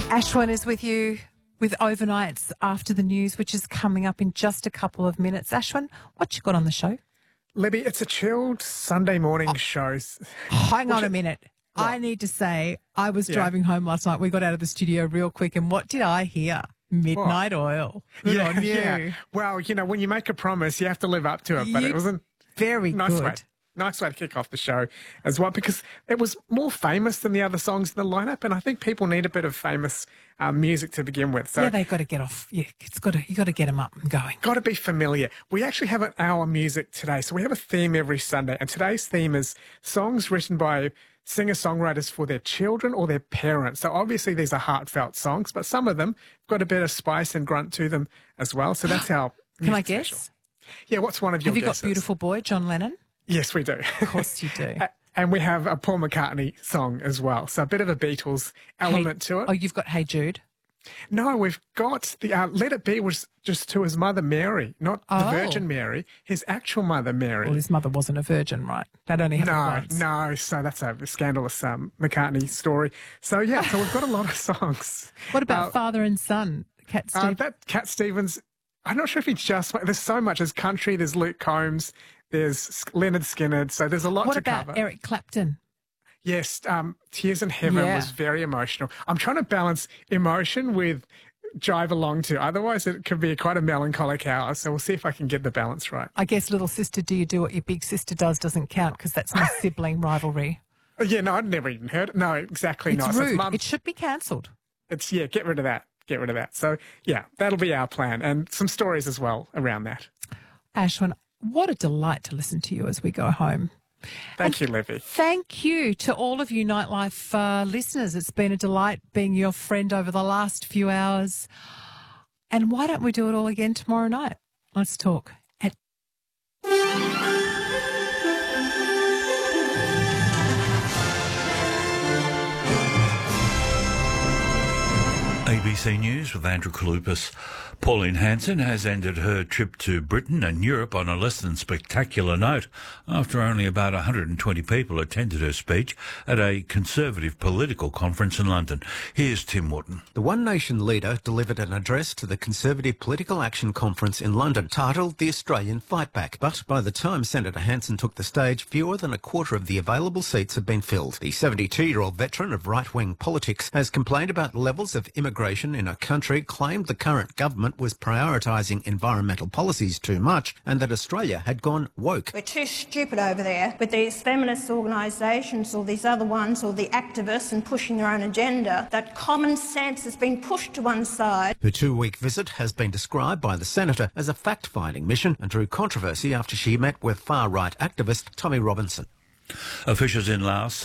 Ashwin is with you with Overnights After the News, which is coming up in just a couple of minutes. Ashwin, what you got on the show? Libby, it's a chilled Sunday morning show. Hang on a minute. Right. I need to say, I was driving home last night. We got out of the studio real quick, and what did I hear? Midnight Oil. Yeah. Well, you know, when you make a promise, you have to live up to it, but it wasn't very good. Nice way to kick off the show as well, because it was more famous than the other songs in the lineup, and I think people need a bit of famous music to begin with. So they've got to get off. Yeah, you got to get them up and going. Got to be familiar. We actually have an hour music today, so we have a theme every Sunday, and today's theme is songs written by singer-songwriters for their children or their parents. So obviously these are heartfelt songs, but some of them have got a bit of spice and grunt to them as well. So that's our Can I guess? Special. Yeah, what's one of your guesses? Have you got Beautiful Boy, John Lennon? Yes, we do. Of course you do. And we have a Paul McCartney song as well. So a bit of a Beatles element to it. Oh, you've got Hey Jude? No, we've got the Let It Be was just to his mother Mary, not the Virgin Mary, his actual mother Mary. Well, his mother wasn't a virgin, right? That only happened once. No, so that's a scandalous McCartney story. So, yeah, so we've got a lot of songs. What about Father and Son, Cat Stevens? That Cat Stevens, I'm not sure if he just... There's so much. There's country, there's Luke Combs, there's Leonard Skinner, so there's a lot to cover. What about Eric Clapton? Yes, Tears in Heaven was very emotional. I'm trying to balance emotion with jive along to. Otherwise, it could be quite a melancholic hour. So we'll see if I can get the balance right. I guess Little Sister, Do You Do What Your Big Sister Does doesn't count because that's my sibling rivalry. Yeah, no, I'd never even heard it. No, exactly not. It's rude. It should be cancelled. Get rid of that. Get rid of that. So, yeah, that'll be our plan and some stories as well around that. Ashwin, what a delight to listen to you as we go home. Thank you, Livy. Thank you to all of you Nightlife listeners. It's been a delight being your friend over the last few hours. And why don't we do it all again tomorrow night? Let's talk. ABC News with Andrew Kalupas. Pauline Hanson has ended her trip to Britain and Europe on a less than spectacular note after only about 120 people attended her speech at a Conservative political conference in London. Here's Tim Wharton. The One Nation leader delivered an address to the Conservative Political Action Conference in London titled The Australian Fight Back. But by the time Senator Hanson took the stage, fewer than a quarter of the available seats had been filled. The 72-year-old veteran of right-wing politics has complained about levels of immigration in a country, claimed the current government was prioritising environmental policies too much and that Australia had gone woke. We're too stupid over there with these feminist organisations or these other ones or the activists and pushing their own agenda. That common sense has been pushed to one side. Her 2-week visit has been described by the Senator as a fact-finding mission and drew controversy after she met with far-right activist Tommy Robinson. Officials in Laos